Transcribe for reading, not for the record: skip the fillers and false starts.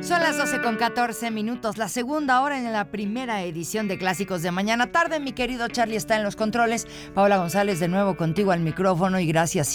Son las 12:14, la segunda hora en la primera edición de Clásicos de Mañana Tarde. Mi querido Charlie está en los controles. Paola González de nuevo contigo al micrófono y gracias